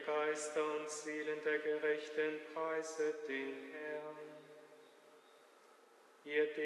Geister und Seelen der Gerechten, preiset den Herrn. Ihr